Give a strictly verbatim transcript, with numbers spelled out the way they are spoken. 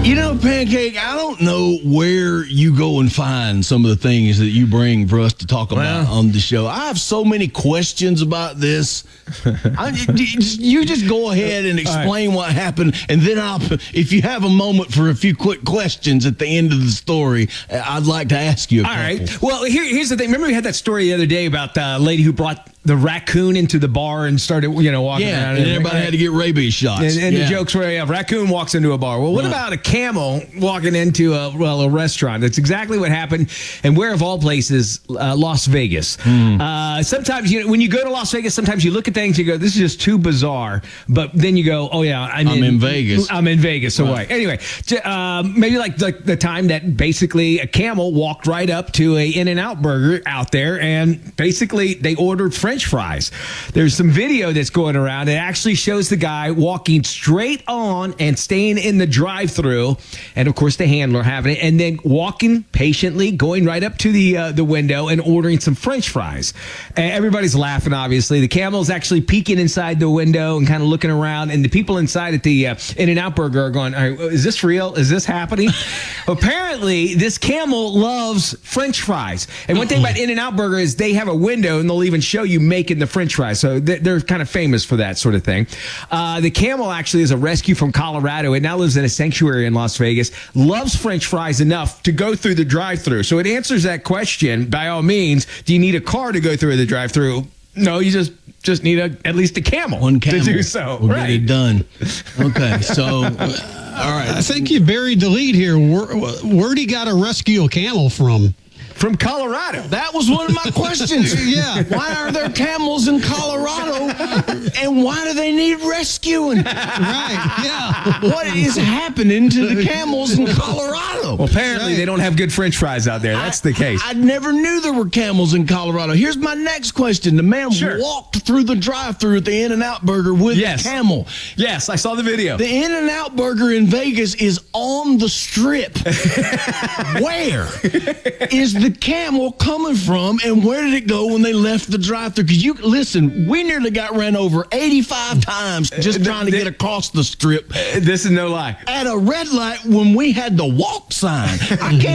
You know, Pancake, I don't know where you go and find some of the things that you bring for us to talk about well, on the show. I have so many questions about this. I, you just go ahead and explain right. what happened, and then I'll, if you have a moment for a few quick questions at the end of the story, I'd like to ask you a All couple. right. Well, here, here's the thing. Remember we had that story the other day about the lady who brought the raccoon into the bar and started, you know, walking yeah, around. And, and everybody right? had to get rabies shots. And, and yeah. the jokes were, yeah, raccoon walks into a bar. Well, what right. about a camel walking into a, well, a restaurant? That's exactly what happened. And where, of all places, uh, Las Vegas. Mm. Uh, sometimes, you know, when you go to Las Vegas, sometimes you look at things, you go, this is just too bizarre. But then you go, oh, yeah, I'm, I'm in, in Vegas. I'm in Vegas. So right. Anyway, um, maybe like the, the time that basically a camel walked right up to a In-N-Out burger out there, and basically they ordered French fries. There's some video that's going around. It actually shows the guy walking straight on and staying in the drive-thru, and of course the handler having it, and then walking patiently, going right up to the uh, the window and ordering some French fries. And everybody's laughing, obviously. The camel's actually peeking inside the window and kind of looking around, and the people inside at the uh, In-N-Out burger are going, all right, is this real? Is this happening? Apparently, this camel loves French fries. And one thing about In-N-Out burger is they have a window, and they'll even show you making the French fries. So they're kind of famous for that sort of thing. Uh, the camel actually is a rescue from Colorado. It now lives in a sanctuary in Las Vegas, loves French fries enough to go through the drive-thru. So it answers that question. By all means, do you need a car to go through the drive-thru? No, you just just need a, at least a camel, One camel to do so. We'll right. get it done. Okay, so... Uh, all right. I think you buried the lead here. Where, where'd he got to rescue a camel from? From Colorado. That was one of my questions. Yeah. Why are there camels in Colorado, and why do they need rescuing? Right, yeah. What is happening to the camels in Colorado? Well, apparently right. they don't have good French fries out there. That's I, the case. I, I never knew there were camels in Colorado. Here's my next question. The man sure. walked through the drive-thru at the In-N-Out burger with yes. a camel. Yes, I saw the video. The In-N-Out burger in Vegas is on the strip. Where is the camel coming from, and where did it go when they left the drive-thru? Because you listen, we nearly got ran over eighty-five times just trying to get across the strip. This is no lie. At a red light when we had the walk sign. I can't